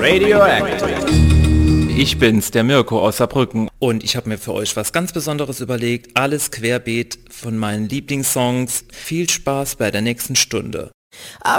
Radioactive. Ich bin's, der Mirko aus Saarbrücken. Und ich habe mir für euch was ganz Besonderes überlegt. Alles querbeet von meinen Lieblingssongs. Viel Spaß bei der nächsten Stunde.